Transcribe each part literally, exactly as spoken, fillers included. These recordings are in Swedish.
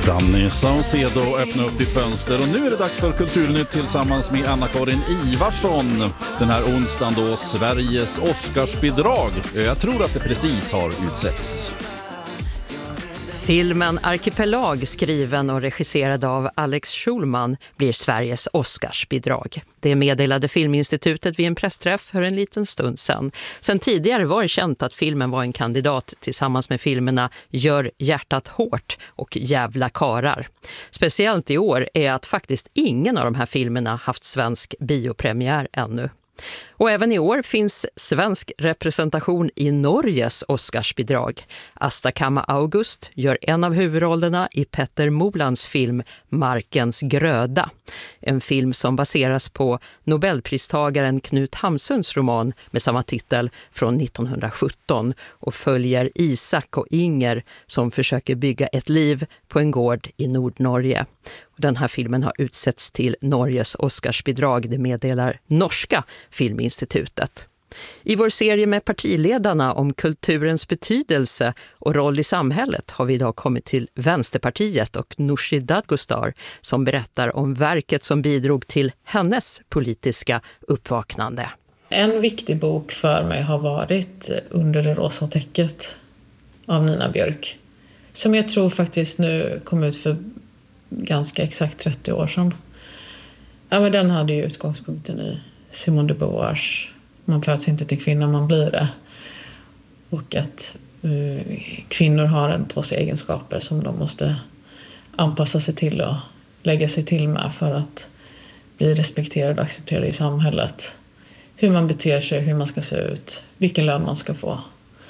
Danny Saucedo öppnar upp ditt fönster och nu är det dags för Kulturnytt tillsammans med Anna-Karin Ivarsson. Den här onsdagen då Sveriges Oscarsbidrag. Jag tror att det precis har utsetts. Filmen Arkipelag, skriven och regisserad av Alex Schulman, blir Sveriges Oscarsbidrag. Det meddelade Filminstitutet vid en pressträff för en liten stund sedan. Sen tidigare var det känt att filmen var en kandidat tillsammans med filmerna Gör hjärtat hårt och Jävla karar. Speciellt i år är att faktiskt ingen av de här filmerna haft svensk biopremiär ännu. Och även i år finns svensk representation i Norges Oscarsbidrag. Asta Kamma August gör en av huvudrollerna i Petter Molans film Markens gröda. En film som baseras på Nobelpristagaren Knut Hamsuns roman med samma titel från nittonhundrasjutton och följer Isak och Inger som försöker bygga ett liv på en gård i Nordnorge. Den här filmen har utsetts till Norges Oscarsbidrag, det meddelar norska Filminstitutet. I vår serie med partiledarna om kulturens betydelse och roll i samhället har vi idag kommit till Vänsterpartiet och Nooshi Dadgostar som berättar om verket som bidrog till hennes politiska uppvaknande. En viktig bok för mig har varit Under det rosa täcket av Nina Björk, som jag tror faktiskt nu kom ut för ganska exakt trettio år sedan. Ja, men den hade ju utgångspunkten i Simone de Beauvoirs Man föds inte till kvinna, man blir det. Och att uh, kvinnor har en påse egenskaper som de måste anpassa sig till och lägga sig till med för att bli respekterade och accepterade i samhället. Hur man beter sig, hur man ska se ut, vilken lön man ska få,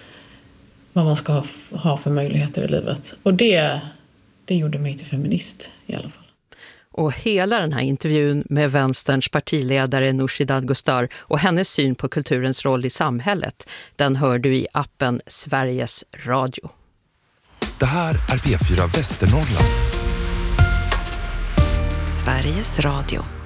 vad man ska ha, ha för möjligheter i livet. Och det, det gjorde mig till feminist i alla fall. Och hela den här intervjun med vänsterns partiledare Nooshi Dadgostar och hennes syn på kulturens roll i samhället, den hör du i appen Sveriges Radio. Det här är P fyra Västernorrland. Sveriges Radio.